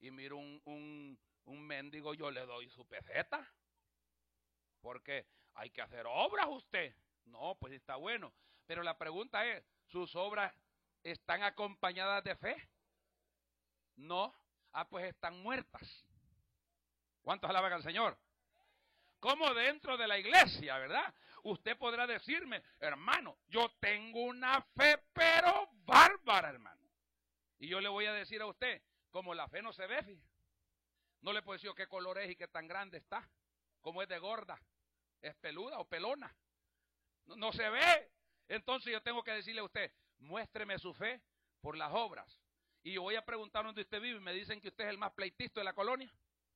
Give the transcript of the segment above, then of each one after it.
y miro un mendigo, yo le doy su peseta. Porque hay que hacer obras usted. No, pues está bueno. Pero la pregunta es, ¿sus obras están acompañadas de fe? No. Ah, pues están muertas. ¿Cuántos alaban al Señor? Como dentro de la iglesia, ¿verdad? Usted podrá decirme, hermano, yo tengo una fe, pero bárbara, hermano. Y yo le voy a decir a usted, como la fe no se ve, fíjate. No le puedo decir qué color es y qué tan grande está, cómo es de gorda, es peluda o pelona. No se ve. Entonces yo tengo que decirle a usted, muéstreme su fe por las obras. Y yo voy a preguntar dónde usted vive y me dicen que usted es el más pleitisto de la colonia.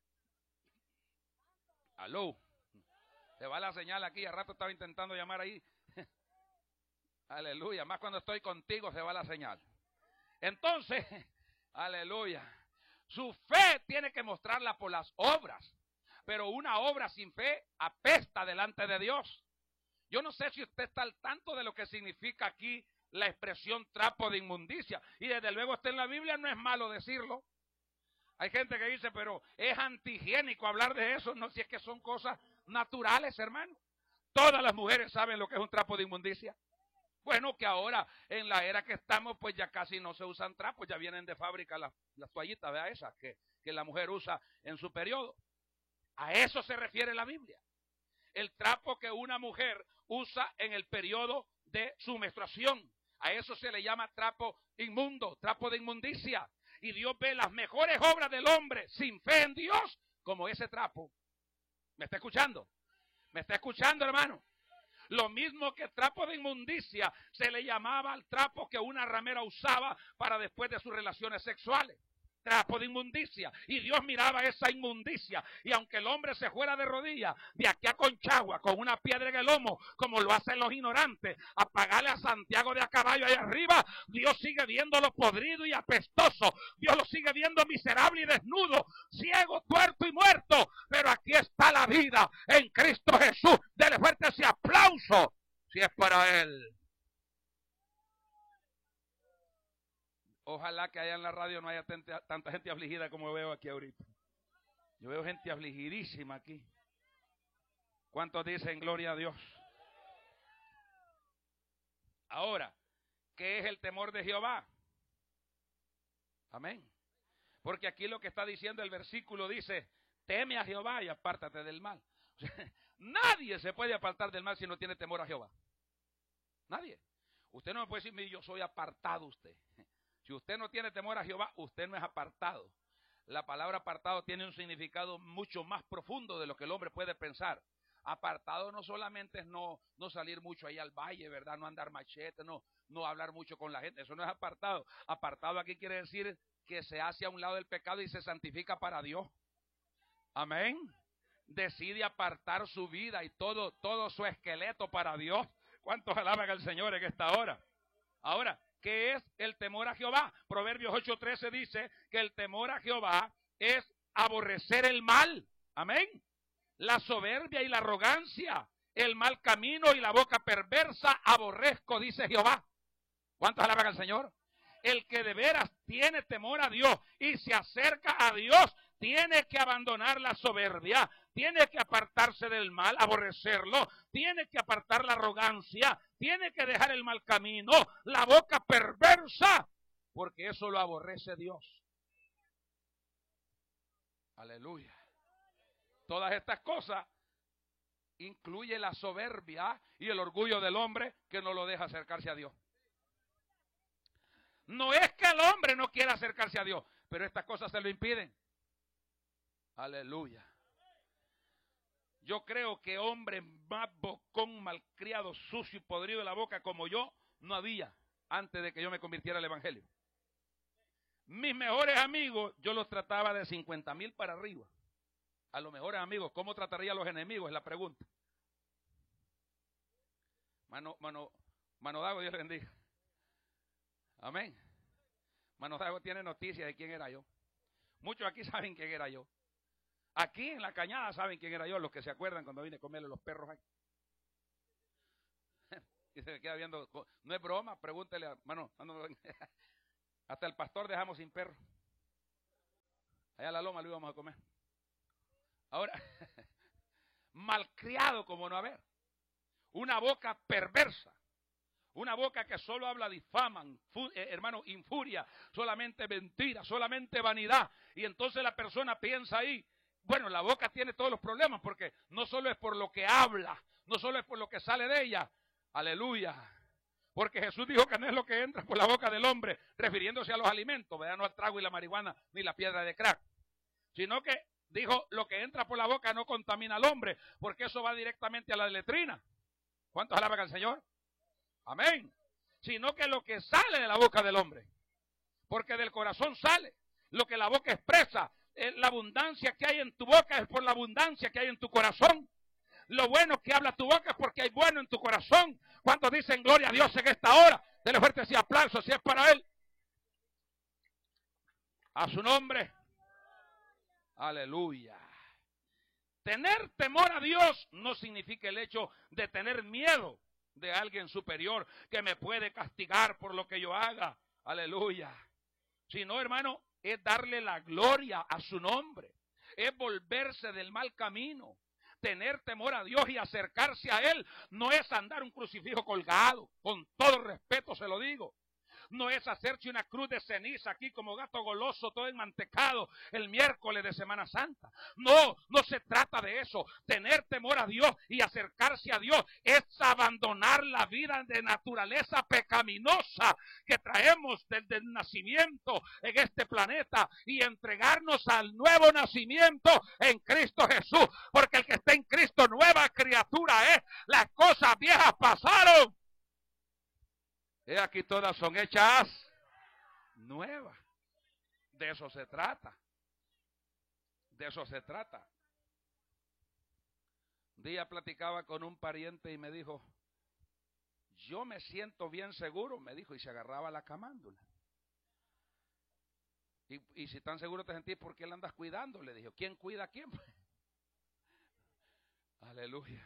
Aló. Se va la señal aquí, a rato estaba intentando llamar ahí. Aleluya, más cuando estoy contigo se va la señal. Entonces, aleluya. Su fe tiene que mostrarla por las obras. Pero una obra sin fe apesta delante de Dios. Yo no sé si usted está al tanto de lo que significa aquí la expresión trapo de inmundicia. Y desde luego está en la Biblia, no es malo decirlo. Hay gente que dice, pero es antihigiénico hablar de eso. No, si es que son cosas naturales, hermano. Todas las mujeres saben lo que es un trapo de inmundicia. Bueno, que ahora en la era que estamos, pues ya casi no se usan trapos, ya vienen de fábrica las toallitas, vea esas que la mujer usa en su periodo. A eso se refiere la Biblia. El trapo que una mujer usa en el periodo de su menstruación. A eso se le llama trapo inmundo, trapo de inmundicia. Y Dios ve las mejores obras del hombre sin fe en Dios como ese trapo. ¿Me está escuchando? ¿Me está escuchando, hermano? Lo mismo que trapo de inmundicia se le llamaba al trapo que una ramera usaba para después de sus relaciones sexuales. Trapo de inmundicia. Y Dios miraba esa inmundicia. Y aunque el hombre se fuera de rodillas, de aquí a Conchagua, con una piedra en el lomo, como lo hacen los ignorantes, a pagarle a Santiago de a caballo ahí arriba, Dios sigue viéndolo podrido y apestoso. Dios lo sigue viendo miserable y desnudo, ciego, tuerto y muerto. Pero aquí está la vida en Cristo Jesús. Dele fuerte ese aplauso, si es para Él. Ojalá que allá en la radio no haya tanta gente afligida como veo aquí ahorita. Yo veo gente afligidísima aquí. ¿Cuántos dicen gloria a Dios? Ahora, ¿qué es el temor de Jehová? Amén. Porque aquí lo que está diciendo el versículo dice, teme a Jehová y apártate del mal. O sea, nadie se puede apartar del mal si no tiene temor a Jehová. Nadie. Usted no me puede decir, yo soy apartado usted. Si usted no tiene temor a Jehová, usted no es apartado. La palabra apartado tiene un significado mucho más profundo de lo que el hombre puede pensar. Apartado no solamente es no salir mucho ahí al valle, ¿verdad? No andar machete, no hablar mucho con la gente. Eso no es apartado. Apartado aquí quiere decir que se hace a un lado del pecado y se santifica para Dios. Amén. Decide apartar su vida y todo su esqueleto para Dios. ¿Cuántos alaban al Señor en esta hora? Ahora, ¿qué es el temor a Jehová? Proverbios 8:13 dice que el temor a Jehová es aborrecer el mal. Amén. La soberbia y la arrogancia, el mal camino y la boca perversa aborrezco, dice Jehová. ¿Cuántos alaban al Señor? El que de veras tiene temor a Dios y se acerca a Dios, tiene que abandonar la soberbia, tiene que apartarse del mal, aborrecerlo, tiene que apartar la arrogancia, tiene que dejar el mal camino, la boca perversa, porque eso lo aborrece Dios. Aleluya. Todas estas cosas incluye la soberbia y el orgullo del hombre que no lo deja acercarse a Dios. No es que el hombre no quiera acercarse a Dios, pero estas cosas se lo impiden. Aleluya. Yo creo que hombre más bocón, malcriado, sucio y podrido de la boca como yo, no había antes de que yo me convirtiera al evangelio. Mis mejores amigos, yo los trataba de 50,000 para arriba. A los mejores amigos, ¿cómo trataría a los enemigos? Es la pregunta. Mano Dago, Dios le bendiga. Amén. Mano Dago tiene noticias de quién era yo. Muchos aquí saben quién era yo. Aquí en la cañada saben quién era yo, los que se acuerdan cuando vine a comerle los perros ahí. Y se me queda viendo, no es broma, pregúntele a, hasta el pastor dejamos sin perro. Allá a la loma lo íbamos a comer. Ahora, malcriado como no haber. Una boca perversa. Una boca que solo habla, difaman, hermano, infuria, solamente mentira, solamente vanidad. Y entonces la persona piensa ahí, bueno, la boca tiene todos los problemas porque no solo es por lo que habla, no solo es por lo que sale de ella. Aleluya. Porque Jesús dijo que no es lo que entra por la boca del hombre, refiriéndose a los alimentos, ¿verdad? No al trago y la marihuana ni la piedra de crack. Sino que dijo, lo que entra por la boca no contamina al hombre, porque eso va directamente a la letrina. ¿Cuántos alaban al Señor? Amén. Sino que lo que sale de la boca del hombre, porque del corazón sale, lo que la boca expresa, la abundancia que hay en tu boca es por la abundancia que hay en tu corazón. Lo bueno que habla tu boca es porque hay bueno en tu corazón. ¿Cuántos dicen gloria a Dios en esta hora? Dele fuerte ese aplauso si es para Él. A su nombre. Aleluya. Tener temor a Dios no significa el hecho de tener miedo de alguien superior que me puede castigar por lo que yo haga. Aleluya. Sino, hermano, es darle la gloria a su nombre. Es volverse del mal camino. Tener temor a Dios y acercarse a Él no es andar un crucifijo colgado. Con todo respeto se lo digo. No es hacerse una cruz de ceniza aquí como gato goloso, todo enmantecado el miércoles de Semana Santa. No, no se trata de eso. Tener temor a Dios y acercarse a Dios es abandonar la vida de naturaleza pecaminosa que traemos desde el nacimiento en este planeta y entregarnos al nuevo nacimiento en Cristo Jesús. Porque el que está en Cristo, nueva criatura es. Las cosas viejas pasaron. Aquí todas son hechas nuevas. De eso se trata. De eso se trata. Un día platicaba con un pariente y me dijo, yo me siento bien seguro, me dijo, y se agarraba la camándula. Y si tan seguro te sentís, ¿por qué le andas cuidando? Le dijo, ¿quién cuida a quién? Aleluya.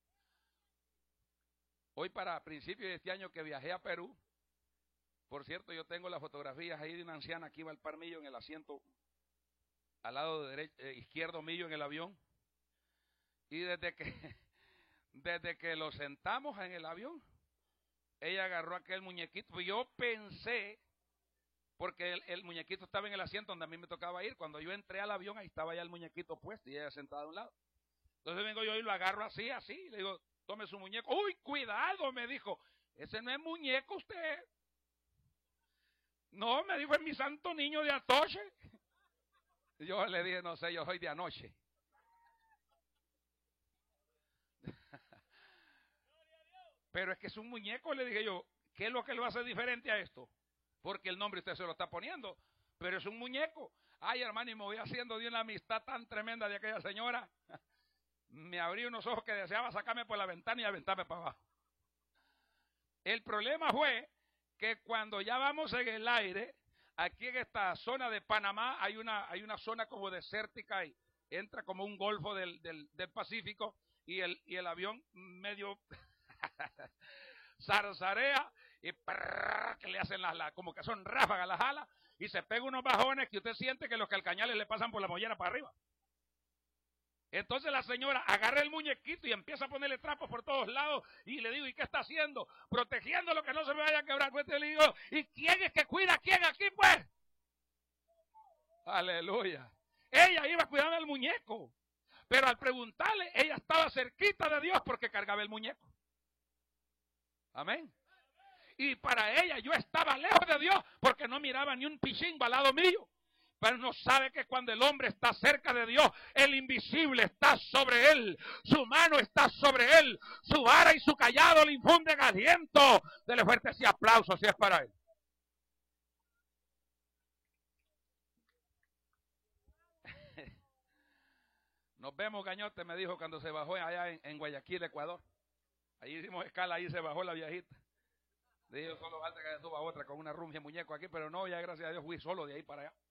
Hoy para principios de este año que viajé a Perú, por cierto, yo tengo las fotografías ahí de una anciana que iba al par mío en el asiento al lado izquierdo mío en el avión. Y desde que lo sentamos en el avión, ella agarró aquel muñequito. Yo pensé, porque el muñequito estaba en el asiento donde a mí me tocaba ir. Cuando yo entré al avión, ahí estaba ya el muñequito puesto y ella sentada a un lado. Entonces vengo yo y lo agarro así, le digo, tome su muñeco. Uy, cuidado, me dijo, ese no es muñeco usted. No, me dijo, es mi santo niño de Atoche. Yo le dije, no sé, yo soy de anoche. Pero es que es un muñeco, le dije yo. ¿Qué es lo que lo hace diferente a esto? Porque el nombre usted se lo está poniendo, pero es un muñeco. Ay, hermano, y me voy haciendo de una amistad tan tremenda de aquella señora. Me abrí unos ojos que deseaba sacarme por la ventana y aventarme para abajo. El problema fue que cuando ya vamos en el aire, aquí en esta zona de Panamá hay una zona como desértica y entra como un golfo del Pacífico y el avión medio zarzarea y que le hacen como que son ráfagas las alas y se pega unos bajones que usted siente que los calcañales le pasan por la mollera para arriba. Entonces la señora agarra el muñequito y empieza a ponerle trapos por todos lados y le digo, ¿y qué está haciendo? Protegiendo lo que no se me vaya a quebrar. Pues le digo, ¿y quién es que cuida a quién aquí pues? Aleluya. Ella iba cuidando al muñeco, pero al preguntarle, ella estaba cerquita de Dios porque cargaba el muñeco. Amén. Y para ella yo estaba lejos de Dios porque no miraba ni un pichín al lado mío. Pero no sabe que cuando el hombre está cerca de Dios, el invisible está sobre él, su mano está sobre él, su vara y su callado le infunden aliento. Dele fuerte ese aplauso si es para él. Nos vemos, Gañote, me dijo cuando se bajó allá en Guayaquil, Ecuador. Ahí hicimos escala, ahí se bajó la viejita. Dijo, solo falta que suba otra con una rumia muñeco aquí, pero no, ya gracias a Dios fui solo de ahí para allá.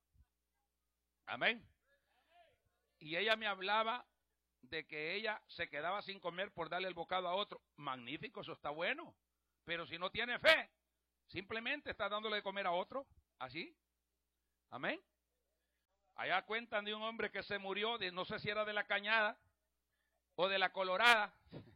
Amén. Y ella me hablaba de que ella se quedaba sin comer por darle el bocado a otro. Magnífico, eso está bueno. Pero si no tiene fe, simplemente está dándole de comer a otro. Así. Amén. Allá cuentan de un hombre que se murió, no sé si era de la Cañada o de la Colorada,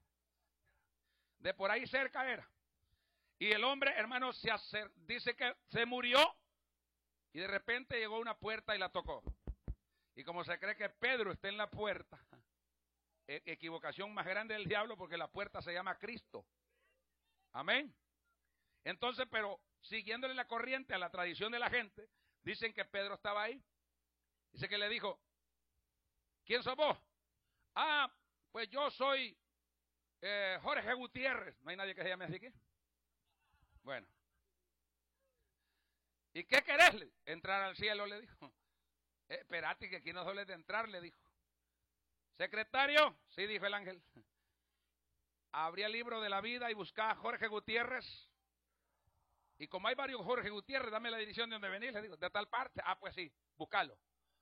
de por ahí cerca era. Y el hombre, hermano, dice que se murió y de repente llegó a una puerta y la tocó. Y como se cree que Pedro está en la puerta, equivocación más grande del diablo, porque la puerta se llama Cristo. Amén. Entonces, pero siguiéndole la corriente a la tradición de la gente, dicen que Pedro estaba ahí. Dice que le dijo, ¿quién sos vos? Ah, pues yo soy Jorge Gutiérrez. No hay nadie que se llame así aquí. Bueno. ¿Y qué querés? Entrar al cielo, le dijo. Espérate, que aquí no suele de entrar, le dijo. Secretario, sí, dijo el ángel. Abría el libro de la vida y buscaba a Jorge Gutiérrez. Y como hay varios Jorge Gutiérrez, dame la dirección de donde venís, le digo, de tal parte. Ah, pues sí, búscalo.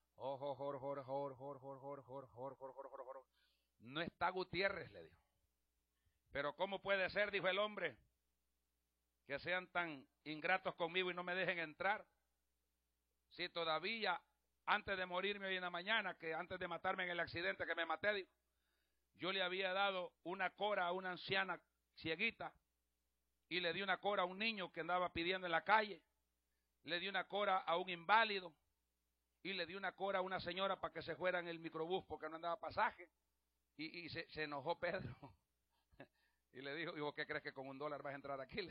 No está Gutiérrez, le dijo. Pero ¿cómo puede ser, dijo el hombre, que sean tan ingratos conmigo y no me dejen entrar? Si todavía, antes de morirme hoy en la mañana, que antes de matarme en el accidente que me maté, dijo, yo le había dado una cora a una anciana cieguita y le di una cora a un niño que andaba pidiendo en la calle, le di una cora a un inválido y le di una cora a una señora para que se fuera en el microbús porque no andaba pasaje. Y se enojó Pedro y le dijo, ¿y vos qué crees que con $1 vas a entrar aquí?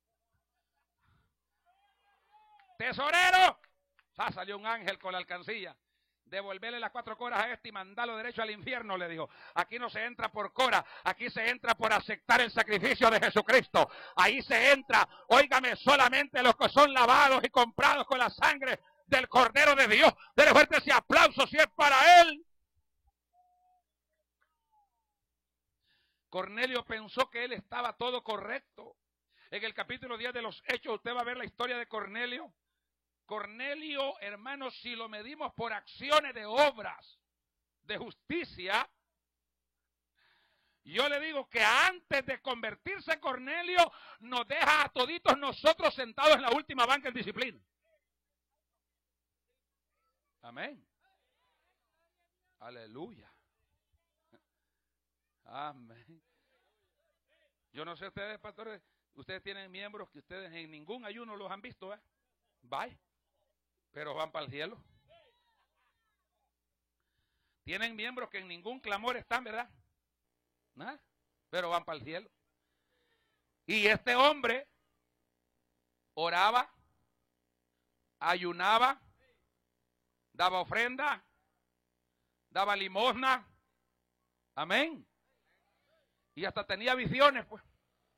¡Tesorero! Salió un ángel con la alcancía. Devolverle las 4 coras a este y mandarlo derecho al infierno, le dijo. Aquí no se entra por cora, aquí se entra por aceptar el sacrificio de Jesucristo. Ahí se entra, óigame, solamente los que son lavados y comprados con la sangre del Cordero de Dios. Dele fuerte ese aplauso si es para Él. Cornelio pensó que él estaba todo correcto. En el capítulo 10 de los Hechos usted va a ver la historia de Cornelio. Cornelio, hermanos, si lo medimos por acciones de obras de justicia, yo le digo que antes de convertirse Cornelio, nos deja a toditos nosotros sentados en la última banca en disciplina. Amén. Aleluya. Amén. Yo no sé ustedes, pastores, ustedes tienen miembros que ustedes en ningún ayuno los han visto, ¿eh? Bye. Pero van para el cielo. Tienen miembros que en ningún clamor están, ¿verdad? ¿Nah? Pero van para el cielo. Y este hombre oraba, ayunaba, daba ofrenda, daba limosna. Amén. Y hasta tenía visiones, pues.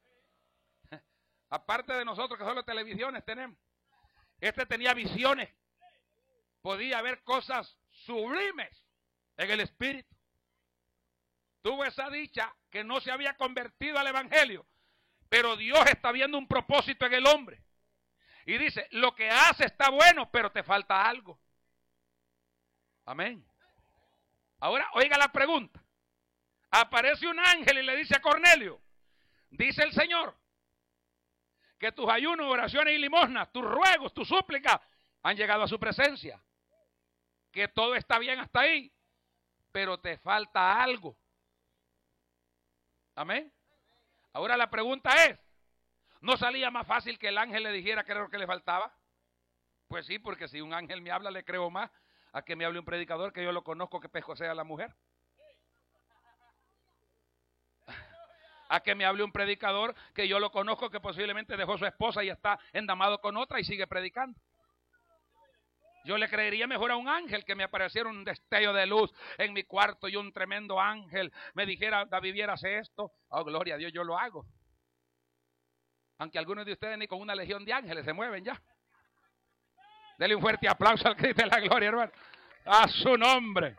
Aparte de nosotros que solo televisiones tenemos. Este tenía visiones. Podía ver cosas sublimes en el espíritu. Tuvo esa dicha que no se había convertido al evangelio, pero Dios está viendo un propósito en el hombre. Y dice, lo que hace está bueno, pero te falta algo. Amén. Ahora, oiga la pregunta. Aparece un ángel y le dice a Cornelio, dice el Señor, que tus ayunos, oraciones y limosnas, tus ruegos, tus súplicas han llegado a su presencia. Que todo está bien hasta ahí, pero te falta algo. Amén. Ahora la pregunta es, ¿no salía más fácil que el ángel le dijera qué era lo que le faltaba? Pues sí, porque si un ángel me habla, le creo más a que me hable un predicador que yo lo conozco que pescosea a la mujer. A que me hable un predicador que yo lo conozco que posiblemente dejó su esposa y está endamado con otra y sigue predicando. Yo le creería mejor a un ángel que me apareciera un destello de luz en mi cuarto y un tremendo ángel me dijera, David, hace esto. Oh, gloria a Dios, yo lo hago. Aunque algunos de ustedes ni con una legión de ángeles se mueven ya. Dele un fuerte aplauso al Cristo de la gloria, hermano. A su nombre.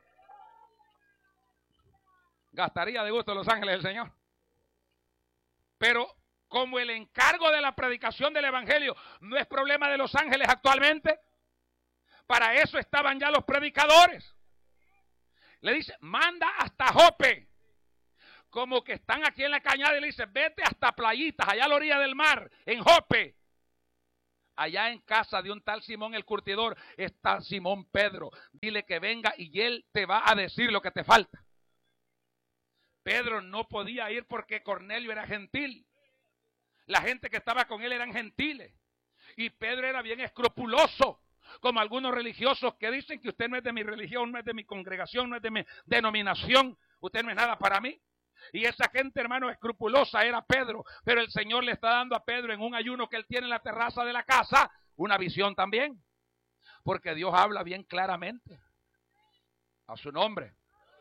Gastaría de gusto los ángeles del Señor. Pero como el encargo de la predicación del evangelio no es problema de los ángeles actualmente, para eso estaban ya los predicadores. Le dice, manda hasta Jope. Como que están aquí en la cañada y le dice, vete hasta Playitas, allá a la orilla del mar, en Jope. allá en casa de un tal Simón el curtidor está Simón Pedro. Dile que venga y él te va a decir lo que te falta. Pedro no podía ir porque Cornelio era gentil. La gente que estaba con él eran gentiles. Y Pedro era bien escrupuloso, como algunos religiosos que dicen que usted no es de mi religión, no es de mi congregación, no es de mi denominación, usted no es nada para mí. Y esa gente, hermano, escrupulosa era Pedro. Pero el Señor le está dando a Pedro en un ayuno que él tiene en la terraza de la casa, una visión también. Porque Dios habla bien claramente. A su nombre.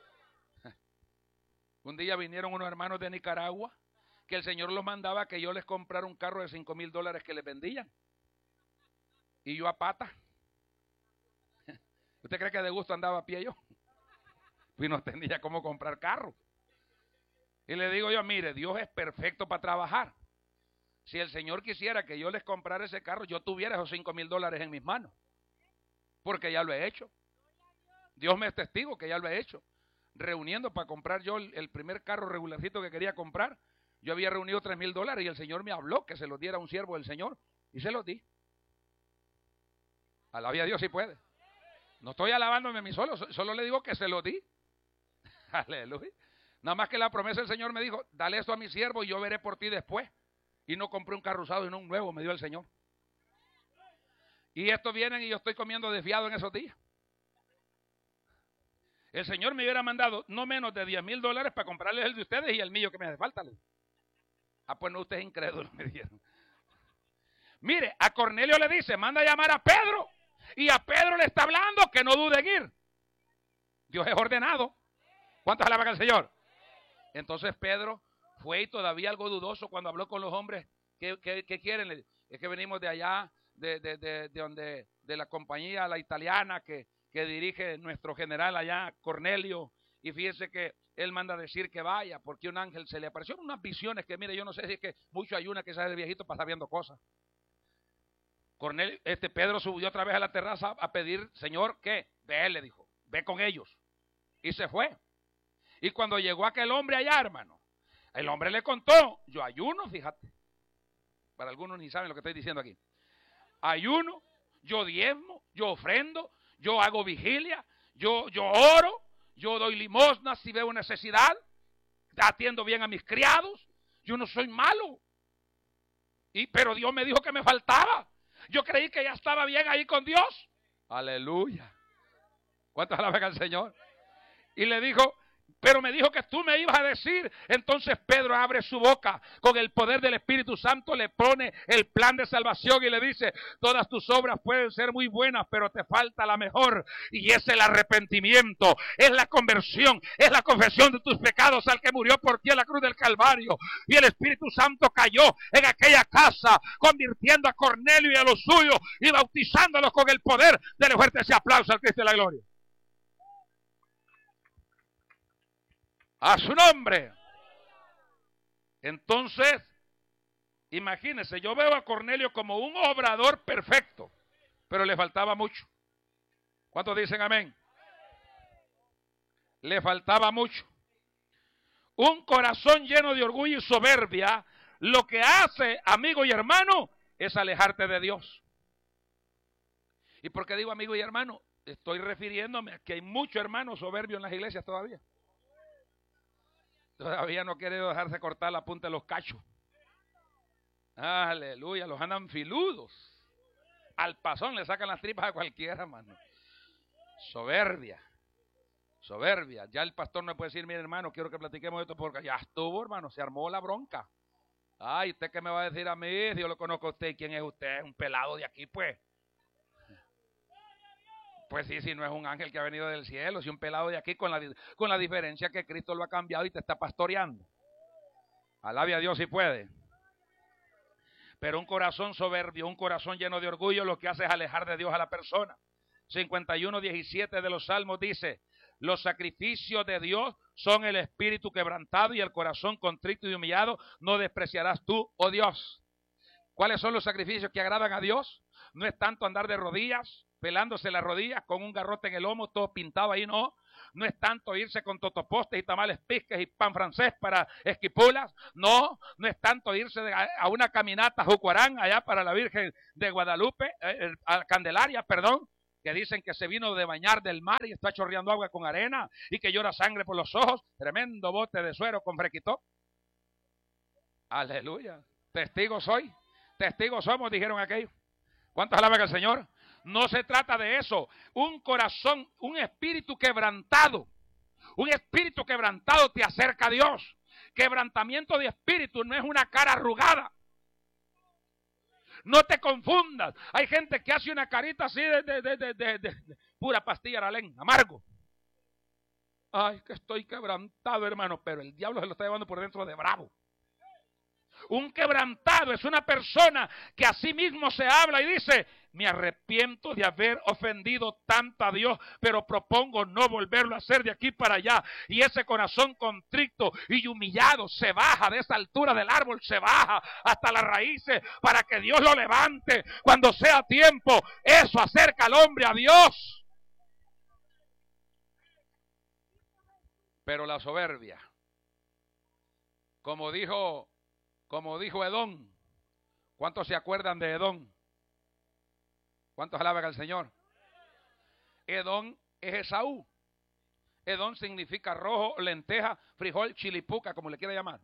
Un día vinieron unos hermanos de Nicaragua que el Señor los mandaba que yo les comprara un carro de $5,000 que les vendían. Y yo a pata. ¿Usted cree que de gusto andaba a pie yo? Pues no tenía cómo comprar carro. Y le digo yo, mire, Dios es perfecto para trabajar. Si el Señor quisiera que yo les comprara ese carro, yo tuviera esos $5,000 en mis manos. Porque ya lo he hecho. Dios me es testigo que ya lo he hecho. Reuniendo para comprar yo el primer carro regularcito que quería comprar, yo había reunido $3,000 y el Señor me habló que se los diera a un siervo del Señor y se los di. Alabe a Dios si puede. No estoy alabándome a mí solo le digo que se los di. Aleluya. Nada más que la promesa del Señor me dijo, dale esto a mi siervo y yo veré por ti después. Y no compré un carro usado, sino un nuevo, me dio el Señor. Y estos vienen y yo estoy comiendo desviado en esos días. El Señor me hubiera mandado no menos de $10,000 para comprarles el de ustedes y el mío que me hace falta. Ah, pues no, usted es incrédulo, me dijeron. Mire, a Cornelio le dice, manda a llamar a Pedro. Y a Pedro le está hablando que no dude en ir. Dios es ordenado. ¿Cuántos alaban al Señor? Entonces Pedro fue y todavía algo dudoso cuando habló con los hombres. ¿Qué quieren? Es que venimos de allá, de la compañía, la italiana, que dirige nuestro general allá, Cornelio. Y fíjense que él manda a decir que vaya, porque un ángel se le apareció en unas visiones que, mire, yo no sé si es que mucho ayuna que sale de viejito para estar viendo cosas. Pedro subió otra vez a la terraza a pedir, Señor, ¿qué? Ve, le dijo, ve con ellos. Y se fue. Y cuando llegó aquel hombre allá, hermano, el hombre le contó, yo ayuno, fíjate. Para algunos ni saben lo que estoy diciendo aquí. Ayuno, yo diezmo, yo ofrendo, yo hago vigilia, yo oro, yo doy limosna si veo necesidad, atiendo bien a mis criados, yo no soy malo. Pero Dios me dijo que me faltaba. Yo creí que ya estaba bien ahí con Dios. Aleluya. ¿Cuántos alaban al Señor? Y le dijo, pero me dijo que tú me ibas a decir. Entonces Pedro abre su boca con el poder del Espíritu Santo, le pone el plan de salvación y le dice, todas tus obras pueden ser muy buenas, pero te falta la mejor, y es el arrepentimiento, es la conversión, es la confesión de tus pecados al que murió por ti en la cruz del Calvario. Y el Espíritu Santo cayó en aquella casa, convirtiendo a Cornelio y a los suyos y bautizándolos con el poder. Dele fuerte ese aplauso al Cristo de la gloria. A su nombre. Entonces, imagínense, yo veo a Cornelio como un obrador perfecto, pero le faltaba mucho. ¿Cuántos dicen amén? Le faltaba mucho. Un corazón lleno de orgullo y soberbia, lo que hace, amigo y hermano, es alejarte de Dios. ¿Y por qué digo amigo y hermano? Estoy refiriéndome a que hay muchos hermanos soberbios en las iglesias todavía. Todavía no quiere dejarse cortar la punta de los cachos. Aleluya, los andan filudos. Al pasón le sacan las tripas a cualquiera, hermano. Soberbia. Soberbia. Ya el pastor no puede decir, mire hermano, quiero que platiquemos de esto porque ya estuvo, hermano, se armó la bronca. Ay, ¿usted qué me va a decir a mí? Si yo lo conozco a usted, ¿quién es usted? Un pelado de aquí, pues. Pues sí, si no es un ángel que ha venido del cielo, si un pelado de aquí, con la diferencia que Cristo lo ha cambiado y te está pastoreando. Alabe a Dios si puede. Pero un corazón soberbio, un corazón lleno de orgullo, lo que hace es alejar de Dios a la persona. 51:17 de los Salmos dice, los sacrificios de Dios son el espíritu quebrantado y el corazón contrito y humillado, no despreciarás tú, oh Dios. ¿Cuáles son los sacrificios que agradan a Dios? No es tanto andar de rodillas, pelándose las rodillas con un garrote en el lomo, todo pintado ahí, no. No es tanto irse con totopostes y tamales pisques y pan francés para esquipulas. No, no es tanto irse a una caminata a Jucuarán, allá para la Virgen de Guadalupe, a Candelaria, perdón, que dicen que se vino de bañar del mar y está chorreando agua con arena y que llora sangre por los ojos. Tremendo bote de suero con frequitó. Aleluya. Testigos soy. Testigos somos, dijeron aquellos. ¿Cuántos alaban al Señor? No se trata de eso. Un corazón, un espíritu quebrantado. Un espíritu quebrantado te acerca a Dios. Quebrantamiento de espíritu no es una cara arrugada. No te confundas. Hay gente que hace una carita así de pura pastilla Aralén, amargo. Ay, que estoy quebrantado, hermano, pero el diablo se lo está llevando por dentro de bravo. Un quebrantado es una persona que a sí mismo se habla y dice: me arrepiento de haber ofendido tanto a Dios, pero propongo no volverlo a hacer de aquí para allá. Y ese corazón contrito y humillado se baja de esa altura del árbol, se baja hasta las raíces para que Dios lo levante cuando sea tiempo. Eso acerca al hombre a Dios. Pero la soberbia, como dijo Edom. ¿Cuántos se acuerdan de Edom? ¿Cuántos alaban al Señor? Edom es Esaú. Edom significa rojo, lenteja, frijol, chilipuca, como le quiera llamar.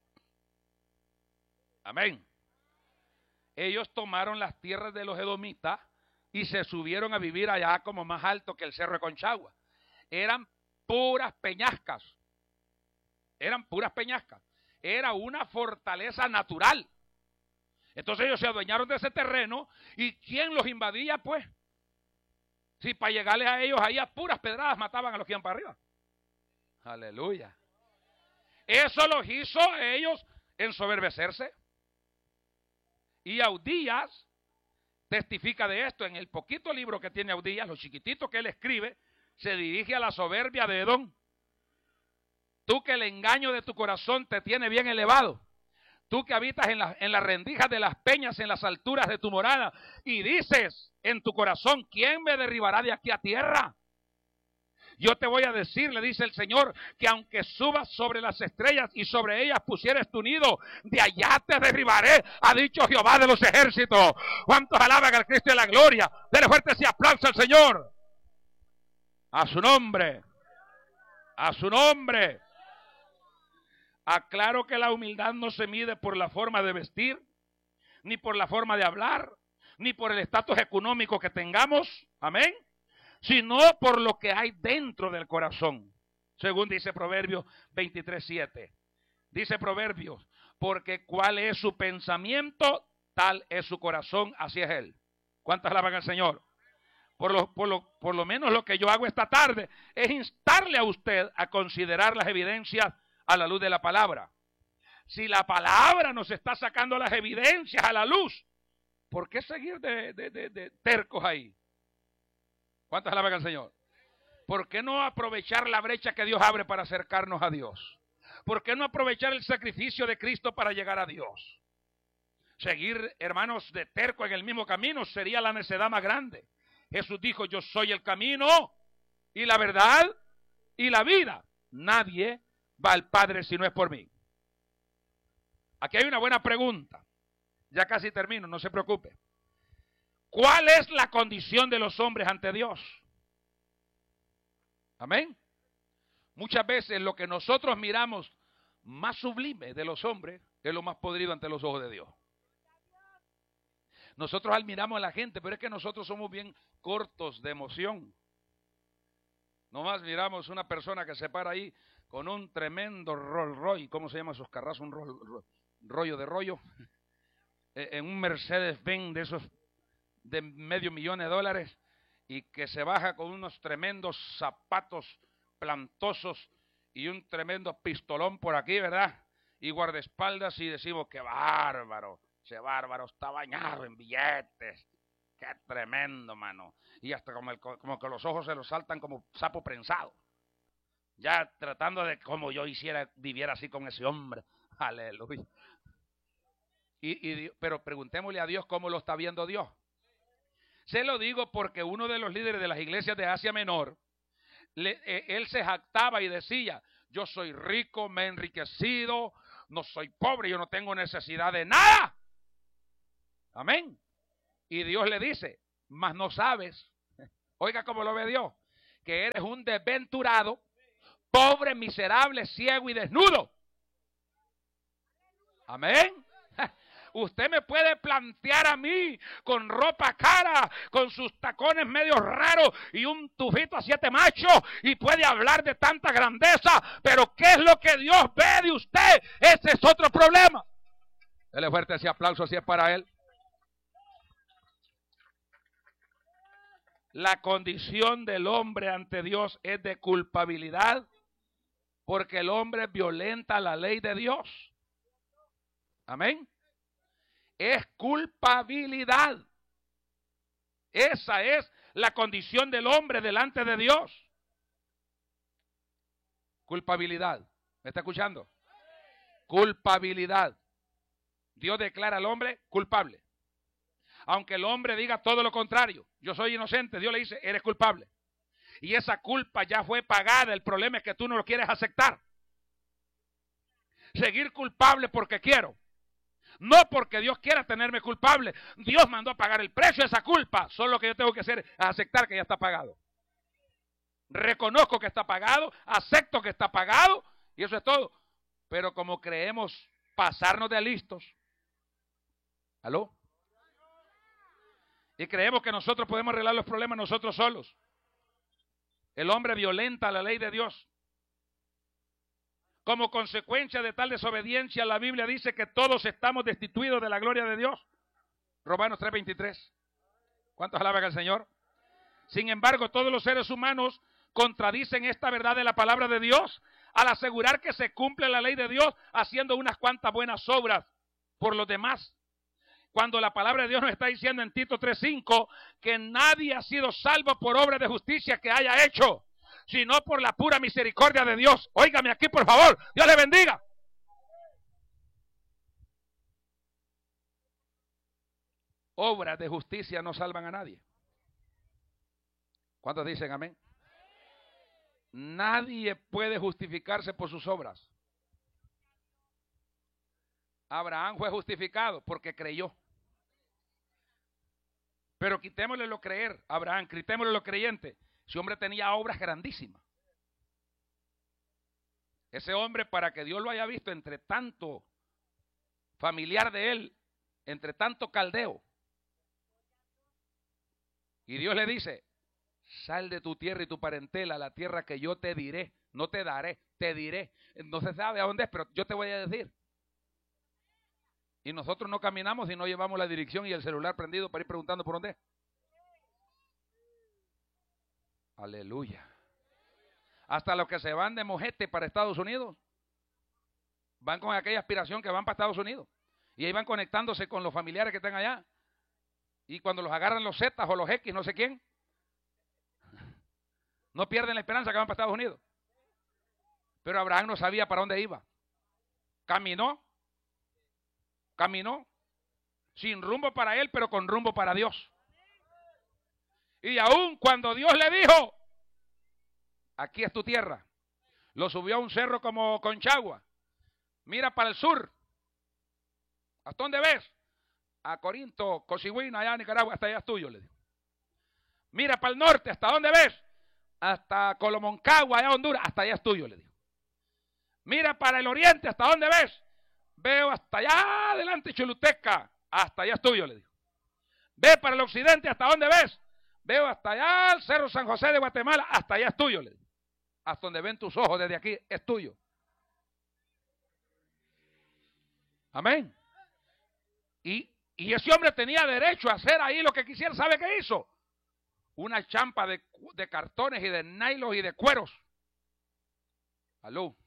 Amén. Ellos tomaron las tierras de los edomitas y se subieron a vivir allá como más alto que el cerro de Conchagua. Eran puras peñascas. Eran puras peñascas. Era una fortaleza natural. Entonces ellos se adueñaron de ese terreno. ¿Y quién los invadía, pues? Si para llegarles a ellos ahí a puras pedradas mataban a los que iban para arriba. Aleluya. Eso los hizo a ellos ensoberbecerse. Y Audías testifica de esto. En el poquito libro que tiene Audías, lo chiquitito que él escribe, se dirige a la soberbia de Edom. Tú que el engaño de tu corazón te tiene bien elevado. Tú que habitas en las rendijas de las peñas, en las alturas de tu morada, y dices en tu corazón: ¿quién me derribará de aquí a tierra? Yo te voy a decir, le dice el Señor, que aunque subas sobre las estrellas y sobre ellas pusieres tu nido, de allá te derribaré, ha dicho Jehová de los ejércitos. ¿Cuántos alaban al Cristo de la gloria? Dele fuerte ese aplauso al Señor. A su nombre. A su nombre. Aclaro que la humildad no se mide por la forma de vestir, ni por la forma de hablar, ni por el estatus económico que tengamos, amén, sino por lo que hay dentro del corazón, según dice Proverbios 23:7. Dice Proverbios: porque cuál es su pensamiento, tal es su corazón, así es él. ¿Cuántas alaban al Señor? Por lo menos lo que yo hago esta tarde es instarle a usted a considerar las evidencias a la luz de la palabra. Si la palabra nos está sacando las evidencias a la luz, ¿por qué seguir de tercos ahí? ¿Cuántos alaban al Señor? ¿Por qué no aprovechar la brecha que Dios abre para acercarnos a Dios? ¿Por qué no aprovechar el sacrificio de Cristo para llegar a Dios? Seguir, hermanos, de terco en el mismo camino sería la necedad más grande. Jesús dijo: yo soy el camino y la verdad y la vida. Nadie va al Padre si no es por mí. Aquí hay una buena pregunta. Ya casi termino, no se preocupe. ¿Cuál es la condición de los hombres ante Dios? Amén. Muchas veces lo que nosotros miramos más sublime de los hombres es lo más podrido ante los ojos de Dios. Nosotros admiramos a la gente, pero es que nosotros somos bien cortos de emoción. Nomás miramos una persona que se para ahí con un tremendo Rolls Royce, ¿cómo se llama esos carrazos? Un rollo de rollo, en un Mercedes-Benz de esos de $500,000, y que se baja con unos tremendos zapatos plantosos y un tremendo pistolón por aquí, ¿verdad? Y guardaespaldas, y decimos: qué bárbaro, ese bárbaro está bañado en billetes, qué tremendo, mano. Y hasta como que los ojos se los saltan como sapo prensado. Ya tratando de como yo viviera así con ese hombre. Aleluya. Pero preguntémosle a Dios cómo lo está viendo Dios. Se lo digo porque uno de los líderes de las iglesias de Asia Menor, él se jactaba y decía, yo soy rico, me he enriquecido, no soy pobre, yo no tengo necesidad de nada. Amén. Y Dios le dice, mas no sabes, oiga cómo lo ve Dios, que eres un desventurado, pobre, miserable, ciego y desnudo. Amén. Usted me puede plantear a mí con ropa cara, con sus tacones medio raros y un tufito a 7 machos y puede hablar de tanta grandeza, pero ¿qué es lo que Dios ve de usted? Ese es otro problema. Dele fuerte ese aplauso si es para él. La condición del hombre ante Dios es de culpabilidad porque el hombre violenta la ley de Dios. Amén. Es culpabilidad. Esa es la condición del hombre delante de Dios. Culpabilidad. ¿Me está escuchando? Culpabilidad. Dios declara al hombre culpable. Aunque el hombre diga todo lo contrario, yo soy inocente, Dios le dice, eres culpable. Y esa culpa ya fue pagada, el problema es que tú no lo quieres aceptar. Seguir culpable porque quiero. No porque Dios quiera tenerme culpable. Dios mandó a pagar el precio de esa culpa. Solo lo que yo tengo que hacer es aceptar que ya está pagado. Reconozco que está pagado, acepto que está pagado y eso es todo. Pero como creemos pasarnos de listos, ¿aló? Y creemos que nosotros podemos arreglar los problemas nosotros solos. El hombre violenta la ley de Dios. Como consecuencia de tal desobediencia, la Biblia dice que todos estamos destituidos de la gloria de Dios. Romanos 3:23. ¿Cuántos alaban al Señor? Sin embargo, todos los seres humanos contradicen esta verdad de la palabra de Dios al asegurar que se cumple la ley de Dios haciendo unas cuantas buenas obras por los demás. Cuando la palabra de Dios nos está diciendo en Tito 3:5 que nadie ha sido salvo por obra de justicia que haya hecho, sino por la pura misericordia de Dios. Óigame aquí, por favor. Dios le bendiga. Obras de justicia no salvan a nadie. ¿Cuántos dicen amén? Nadie puede justificarse por sus obras. Abraham fue justificado porque creyó. Pero quitémosle lo creer, Abraham, quitémosle lo creyente. Ese hombre tenía obras grandísimas. Ese hombre, para que Dios lo haya visto entre tanto familiar de él, entre tanto caldeo. Y Dios le dice, sal de tu tierra y tu parentela a la tierra que yo te diré. No te daré, te diré. No se sabe a dónde es, pero yo te voy a decir. Y nosotros no caminamos y no llevamos la dirección y el celular prendido para ir preguntando por dónde es. Aleluya. Hasta los que se van de mojete para Estados Unidos, van con aquella aspiración que van para Estados Unidos. Y ahí van conectándose con los familiares que están allá. Y cuando los agarran los Zetas o los X, no sé quién, no pierden la esperanza que van para Estados Unidos. Pero Abraham no sabía para dónde iba. Caminó, sin rumbo para él, pero con rumbo para Dios. Y aún cuando Dios le dijo, aquí es tu tierra, lo subió a un cerro como Conchagua. Mira para el sur. ¿Hasta dónde ves? A Corinto, Cosiguina, allá en Nicaragua, hasta allá es tuyo, le dijo. Mira para el norte, ¿hasta dónde ves? Hasta Colomoncagua, allá en Honduras, hasta allá es tuyo, le dijo. Mira para el oriente, ¿hasta dónde ves? Veo hasta allá adelante Choluteca, hasta allá es tuyo, le dijo. Ve para el occidente, ¿hasta dónde ves? Veo hasta allá el Cerro San José de Guatemala, hasta allá es tuyo, le dijo. Hasta donde ven tus ojos desde aquí es tuyo. Amén. Y ese hombre tenía derecho a hacer ahí lo que quisiera. ¿Sabe qué hizo? Una champa de cartones y de nylon y de cueros. Aló.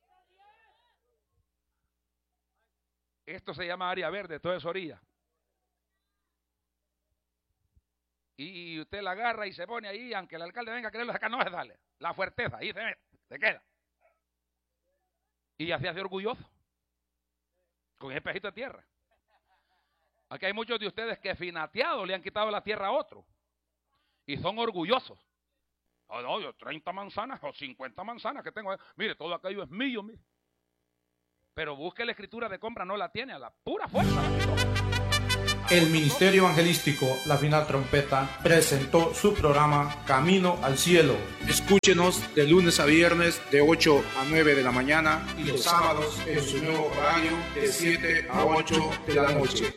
Esto se llama área verde, toda esa orilla. Y usted la agarra y se pone ahí, aunque el alcalde venga a quererlo sacar, no es darle. La fuerteza, ahí se mete, se queda. Y ya se hace orgulloso. Con ese pejito de tierra. Aquí hay muchos de ustedes que finateados le han quitado la tierra a otro. Y son orgullosos. Oh, no, yo 30 manzanas o 50 manzanas que tengo. Mire, todo aquello es mío, mire. Pero busque la escritura de compra, no la tiene, a la pura fuerza la quitó. El Ministerio Evangelístico La Final Trompeta presentó su programa Camino al Cielo. Escúchenos de lunes a viernes de 8 a 9 de la mañana y los sábados en su nuevo horario de 7 a 8 de la noche.